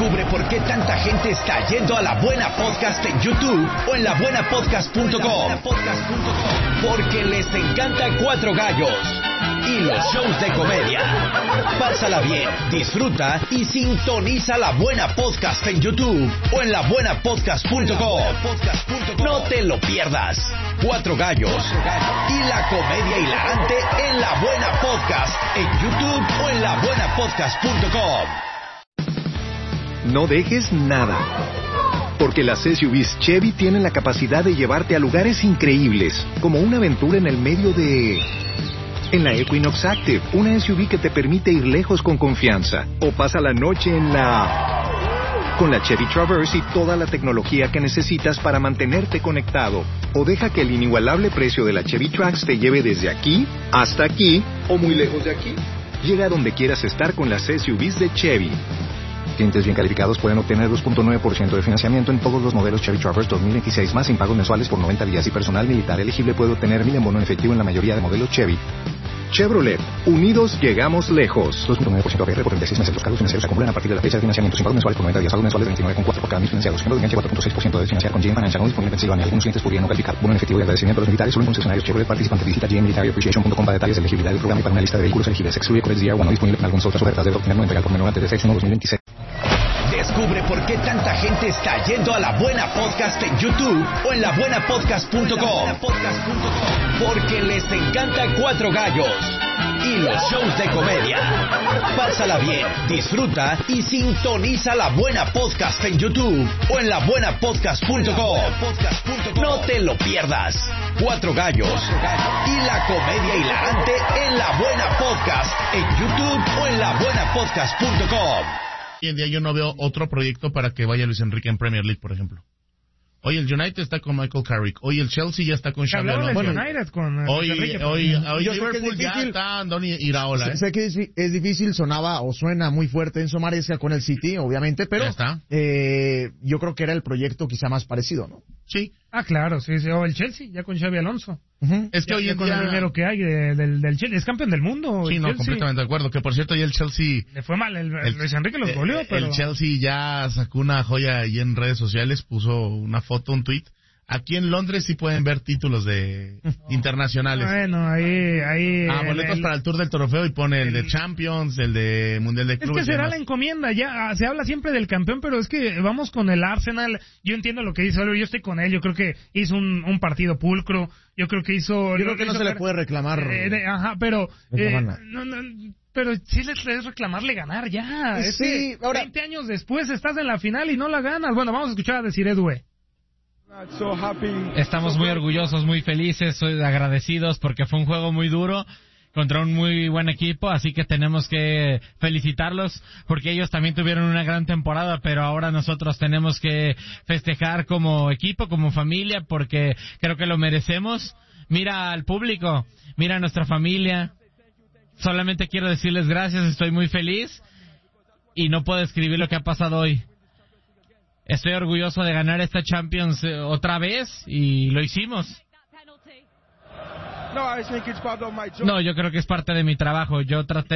Descubre por qué tanta gente está yendo a La Buena Podcast en YouTube o en labuenapodcast.com. Porque les encanta Cuatro Gallos y los shows de comedia. Pásala bien, disfruta y sintoniza La Buena Podcast en YouTube o en labuenapodcast.com. No te lo pierdas. Cuatro Gallos y la comedia hilarante en La Buena Podcast en YouTube o en labuenapodcast.com. No dejes nada, porque las SUVs Chevy tienen la capacidad de llevarte a lugares increíbles, como una aventura en el medio de... En la Equinox Active, una SUV que te permite ir lejos con confianza. O pasa la noche en la... Con la Chevy Traverse y toda la tecnología que necesitas para mantenerte conectado. O deja que el inigualable precio de la Chevy Trax te lleve desde aquí hasta aquí o muy lejos de aquí. Llega a donde quieras estar con las SUVs de Chevy. Clientes bien calificados pueden obtener 2.9% de financiamiento en todos los modelos Chevy Traverse 2026 más sin pagos mensuales por 90 días y personal militar elegible puede obtener 1,000 en bono en efectivo en la mayoría de modelos Chevy. Chevrolet, unidos llegamos lejos. 2.9% APR por 36 meses. Los cargos financieros se acumulan a partir de la fecha de financiamiento sin pagos mensuales por 90 días. Pagos mensuales de 29,4 por cada 1,000 financiados. Ejemplo de enganche 4.6% de financiar con GM Financial no disponible en Pensilvania. Algunos clientes podrían no calificar. Bono en efectivo y agradecimiento a los militares solo en concesionarios Chevrolet participantes. Visita gmmilitaryappreciation.com para detalles de elegibilidad del programa y para una lista de vehículos elegibles. Excluye Codex DR1 no disponible en algunas otras ofertas. Debe obtener no entregar por menor antes de 6/1/2026. Descubre por qué tanta gente está yendo a La Buena Podcast en YouTube o en labuenapodcast.com. Porque les encanta Cuatro Gallos y los shows de comedia. Pásala bien, disfruta y sintoniza La Buena Podcast en YouTube o en labuenapodcast.com. No te lo pierdas. Cuatro Gallos y la comedia hilarante en La Buena Podcast en YouTube o en labuenapodcast.com. Hoy en día yo no veo otro proyecto para que vaya Luis Enrique en Premier League, por ejemplo. Hoy el United está con Michael Carrick. Hoy el Chelsea ya está con Xabi Alonso. Hoy Liverpool ya está Andoni Iraola. Sé que es difícil, sonaba o suena muy fuerte Enzo Maresca con el City, obviamente, pero yo creo que era el proyecto quizá más parecido, ¿no? Sí. Ah, claro, sí, o el Chelsea, ya con Xabi Alonso. Es que hoy en con día... el dinero que hay del Chelsea, es campeón del mundo. Sí, no, Chelsea. completamente de acuerdo. Que por cierto, ya el Chelsea... Le fue mal, Luis Enrique los goleó, pero... El Chelsea ya sacó una joya ahí en redes sociales, puso una foto, un tweet. Aquí en Londres sí pueden ver títulos de internacionales. Bueno, ahí... boletos para el Tour del Trofeo y pone el de Champions, el de Mundial de Clubes. Es que será la encomienda, ya se habla siempre del campeón, pero es que vamos con el Arsenal. Yo entiendo lo que dice Oliver, yo estoy con él, yo creo que hizo un partido pulcro, yo creo que no se le puede reclamar. Pero sí es reclamarle ganar ya. Sí, ahora 20 años después estás en la final y no la ganas. Bueno, vamos a escuchar a Desiree Doué. Estamos muy orgullosos, muy felices, agradecidos porque fue un juego muy duro contra un muy buen equipo, así que tenemos que felicitarlos porque ellos también tuvieron una gran temporada, pero ahora nosotros tenemos que festejar como equipo, como familia, porque creo que lo merecemos. Mira al público, mira a nuestra familia, solamente quiero decirles gracias, estoy muy feliz y no puedo describir lo que ha pasado hoy. Estoy orgulloso de ganar esta Champions otra vez y lo hicimos. No, yo creo que es parte de mi trabajo. Yo trato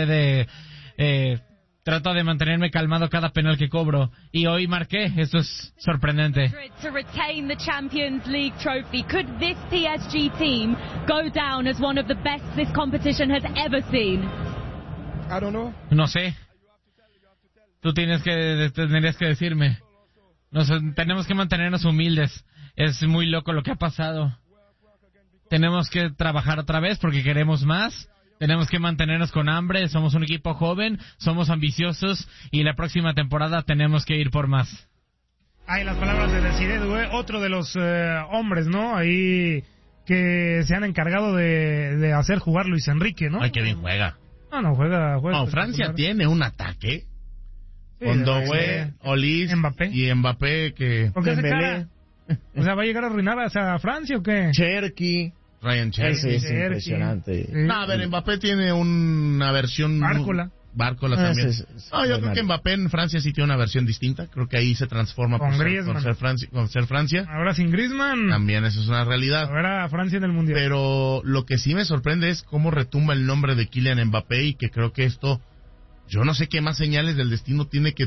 de mantenerme calmado cada penal que cobro y hoy marqué. Eso es sorprendente. To retain the Champions League trophy, could this PSG team go down as one of the best this competition has ever seen? I don't know. No sé. Tú tendrías que decirme. Tenemos que mantenernos humildes. Es muy loco lo que ha pasado. Tenemos que trabajar otra vez porque queremos más. Tenemos que mantenernos con hambre. Somos un equipo joven, somos ambiciosos y la próxima temporada tenemos que ir por más. Ahí las palabras de Desiree Doué, otro de los hombres, ¿no? Ahí que se han encargado de hacer jugar Luis Enrique, ¿no? Ay, qué bien juega. No, juega. No, Francia tiene un ataque. Con Doué, Olise y Mbappé que... ¿Por qué hace cara? O sea, ¿va a llegar a arruinar a Francia o qué? Cherky. Ryan Cherky. Es impresionante. Sí. No, a ver, Mbappé tiene una versión... Bárcola también. Yo creo que Mbappé en Francia sí tiene una versión distinta. Creo que ahí se transforma con ser Francia. Ahora sin Griezmann. También eso es una realidad. Ahora Francia en el Mundial. Pero lo que sí me sorprende es cómo retumba el nombre de Kylian Mbappé y que creo que esto... Yo no sé qué más señales del destino tiene que